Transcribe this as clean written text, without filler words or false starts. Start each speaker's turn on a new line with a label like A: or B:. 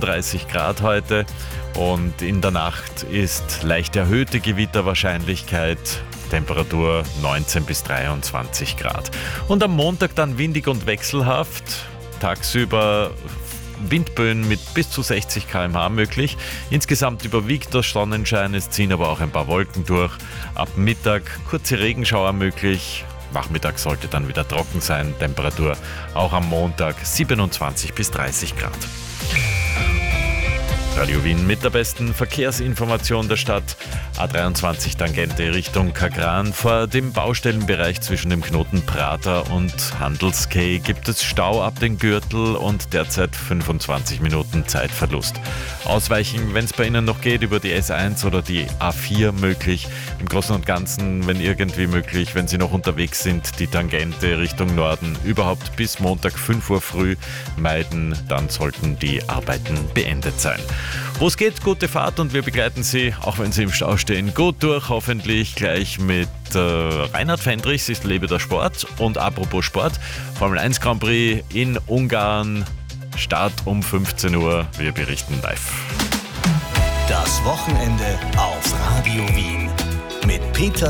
A: 32 Grad heute und in der Nacht ist leicht erhöhte Gewitterwahrscheinlichkeit. Temperatur 19 bis 23 Grad. Und am Montag dann windig und wechselhaft. Tagsüber Windböen mit bis zu 60 km/h möglich. Insgesamt überwiegt der Sonnenschein, es ziehen aber auch ein paar Wolken durch. Ab Mittag kurze Regenschauer möglich. Nachmittag sollte dann wieder trocken sein. Temperatur auch am Montag 27 bis 30 Grad. Radio Wien mit der besten Verkehrsinformation der Stadt. A23 Tangente Richtung Kagran. Vor dem Baustellenbereich zwischen dem Knoten Prater und Handelskay gibt es Stau ab den Gürtel und derzeit 25 Minuten Zeitverlust. Ausweichen, wenn es bei Ihnen noch geht, über die S1 oder die A4 möglich. Im Großen und Ganzen, wenn irgendwie möglich, wenn Sie noch unterwegs sind, die Tangente Richtung Norden überhaupt bis Montag 5 Uhr früh meiden. Dann sollten die Arbeiten beendet sein. Wo es geht, gute Fahrt und wir begleiten Sie, auch wenn Sie im Stau stehen, gut durch. Hoffentlich gleich mit Reinhard Fendrichs, ist Lebe der Sport. Und apropos Sport, Formel 1 Grand Prix in Ungarn, Start um 15 Uhr. Wir berichten live.
B: Das Wochenende auf Radio Wien mit Peter